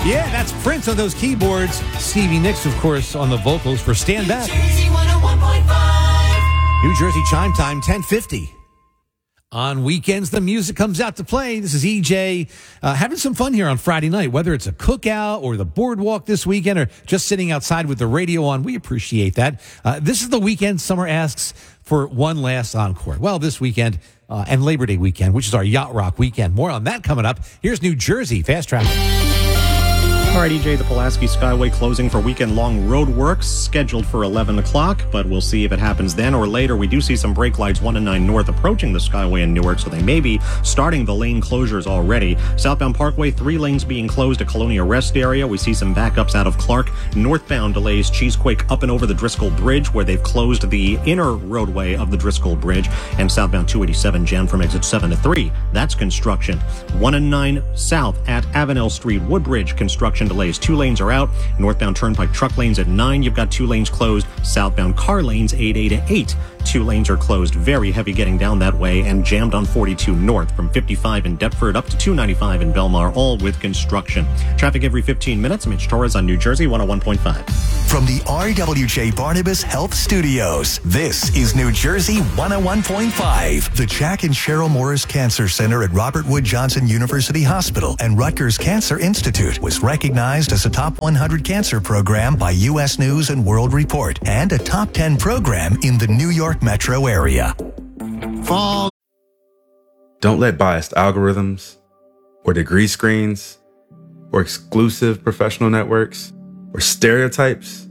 Yeah, that's Prince on those keyboards. Stevie Nicks, of course, on the vocals for Stand Back. New Jersey 101.5. New Jersey chime time, 10:50. On weekends, the music comes out to play. This is EJ having some fun here on Friday night, whether it's a cookout or the boardwalk this weekend or just sitting outside with the radio on. We appreciate that. This is the weekend Summer asks for one last encore. Well, this weekend and Labor Day weekend, which is our Yacht Rock weekend. More on that coming up. Here's New Jersey Fast Track. All right, EJ, the Pulaski Skyway closing for weekend-long road works scheduled for 11 o'clock, but we'll see if it happens then or later. We do see some brake lights 1 and 9 north approaching the Skyway in Newark, so they may be starting the lane closures already. Southbound Parkway, 3 lanes being closed at Colonia Rest area. We see some backups out of Clark. Northbound delays Cheesequake up and over the Driscoll Bridge, where they've closed the inner roadway of the Driscoll Bridge, and southbound 287 jammed from exit 7 to 3. That's construction. 1 and 9 south at Avenel Street, Woodbridge, construction delays. 2 lanes are out. Northbound Turnpike truck lanes at 9. You've got 2 lanes closed. Southbound car lanes 8A to 8. 2 lanes are closed. Very heavy getting down that way and jammed on 42 north from 55 in Deptford up to 295 in Belmar, all with construction. Traffic every 15 minutes. Mitch Torres on New Jersey 101.5. From the RWJ Barnabas Health Studios, this is New Jersey 101.5. The Jack and Cheryl Morris Cancer Center at Robert Wood Johnson University Hospital and Rutgers Cancer Institute was recognized as a top 100 cancer program by U.S. News and World Report and a top 10 program in the New York metro area. Fall. Don't let biased algorithms or degree screens or exclusive professional networks or stereotypes.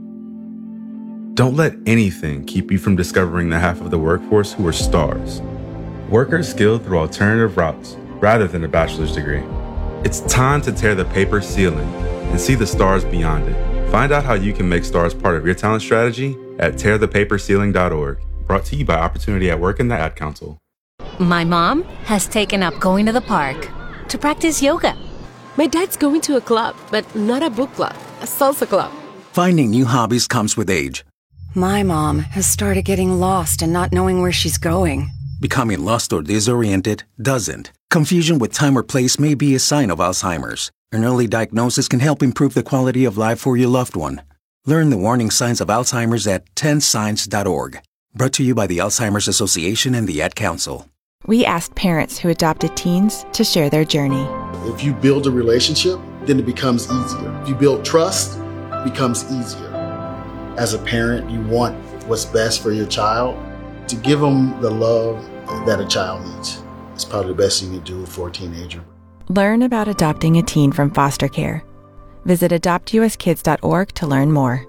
Don't let anything keep you from discovering the half of the workforce who are stars. Workers skilled through alternative routes rather than a bachelor's degree. It's time to tear the paper ceiling and see the stars beyond it. Find out how you can make stars part of your talent strategy at tearthepaperceiling.org. Brought to you by Opportunity at Work and the Ad Council. My mom has taken up going to the park to practice yoga. My dad's going to a club, but not a book club, a salsa club. Finding new hobbies comes with age. My mom has started getting lost and not knowing where she's going. Becoming lost or disoriented doesn't. Confusion with time or place may be a sign of Alzheimer's. An early diagnosis can help improve the quality of life for your loved one. Learn the warning signs of Alzheimer's at 10signs.org. Brought to you by the Alzheimer's Association and the Ad Council. We asked parents who adopted teens to share their journey. If you build a relationship, then it becomes easier. If you build trust, it becomes easier. As a parent, you want what's best for your child. To give them the love that a child needs. It's probably the best you can do for a teenager. Learn about adopting a teen from foster care. Visit adoptuskids.org to learn more.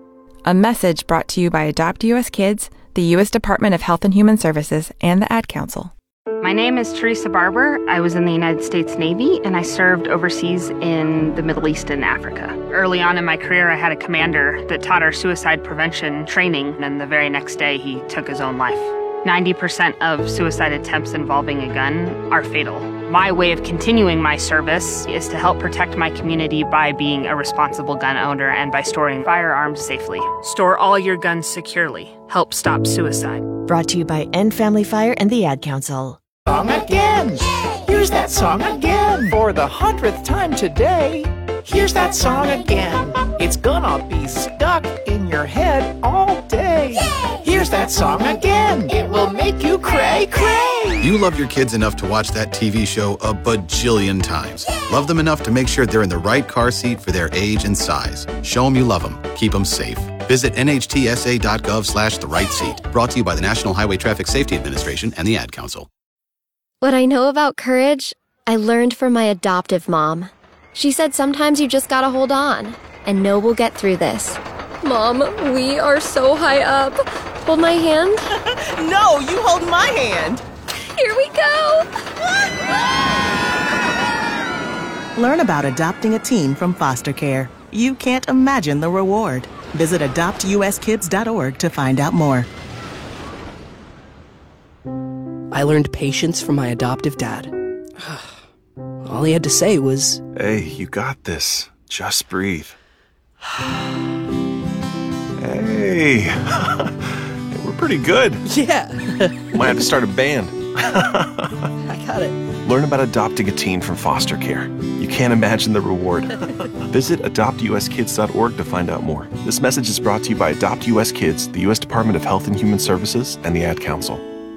A message brought to you by Adopt US Kids, the U.S. Department of Health and Human Services, and the Ad Council. My name is Teresa Barber. I was in the United States Navy, and I served overseas in the Middle East and Africa. Early on in my career, I had a commander that taught our suicide prevention training, and the very next day, he took his own life. 90% of suicide attempts involving a gun are fatal. My way of continuing my service is to help protect my community by being a responsible gun owner and by storing firearms safely. Store all your guns securely. Help stop suicide. Brought to you by End Family Fire and the Ad Council. Song again. Here's that song again. For the 100th time today. Here's that song again. It's gonna be stuck in your head all day. Here's that song again. It will make you cray, cray. You love your kids enough to watch that TV show a bajillion times. Love them enough to make sure they're in the right car seat for their age and size. Show them you love them. Keep them safe. Visit nhtsa.gov/the-right-seat. Brought to you by the National Highway Traffic Safety Administration and the Ad Council. What I know about courage, I learned from my adoptive mom. She said sometimes you just gotta hold on and know we'll get through this. Mom, we are so high up. Hold my hand. No, you hold my hand. Here we go. Learn about adopting a teen from foster care. You can't imagine the reward. Visit adoptuskids.org to find out more. I learned patience from my adoptive dad. All he had to say was, "Hey, you got this. Just breathe." Hey, we're pretty good. Yeah. Might have to start a band. I got it. Learn about adopting a teen from foster care. You can't imagine the reward. Visit adoptuskids.org to find out more. This message is brought to you by Adopt U.S. Kids, the U.S. Department of Health and Human Services, and the Ad Council.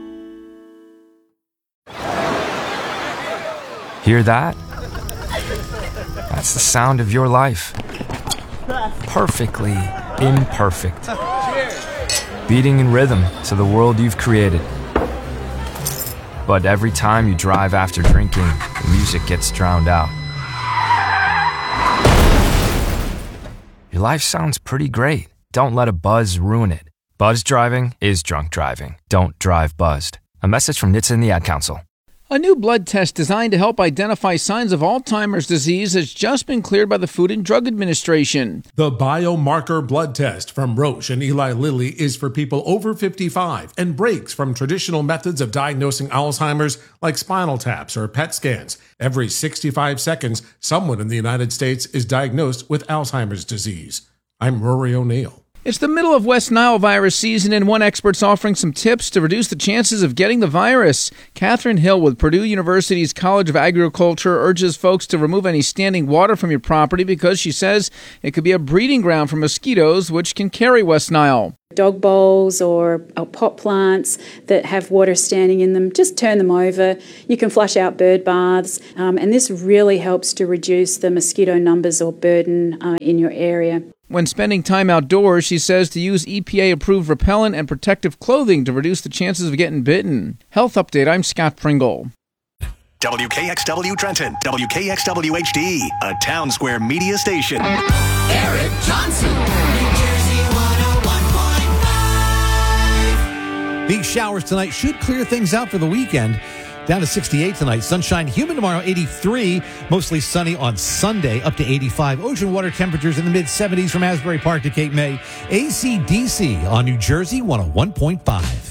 Hear that? That's the sound of your life. Perfectly imperfect. Beating in rhythm to the world you've created. But every time you drive after drinking, the music gets drowned out. Your life sounds pretty great. Don't let a buzz ruin it. Buzz driving is drunk driving. Don't drive buzzed. A message from NHTSA and the Ad Council. A new blood test designed to help identify signs of Alzheimer's disease has just been cleared by the Food and Drug Administration. The biomarker blood test from Roche and Eli Lilly is for people over 55 and breaks from traditional methods of diagnosing Alzheimer's like spinal taps or PET scans. Every 65 seconds, someone in the United States is diagnosed with Alzheimer's disease. I'm Rory O'Neill. It's the middle of West Nile virus season, and one expert's offering some tips to reduce the chances of getting the virus. Catherine Hill with Purdue University's College of Agriculture urges folks to remove any standing water from your property because she says it could be a breeding ground for mosquitoes, which can carry West Nile. Dog bowls or pot plants that have water standing in them, just turn them over. You can flush out bird baths, and this really helps to reduce the mosquito numbers or burden in your area. When spending time outdoors, she says to use EPA-approved repellent and protective clothing to reduce the chances of getting bitten. Health Update, I'm Scott Pringle. WKXW Trenton, WKXW HD, a Town Square media station. Eric Johnson, New Jersey 101.5. Big showers tonight should clear things out for the weekend. Down to 68 tonight. Sunshine, humid tomorrow, 83. Mostly sunny on Sunday, up to 85. Ocean water temperatures in the mid-70s from Asbury Park to Cape May. AC/DC on New Jersey 101.5.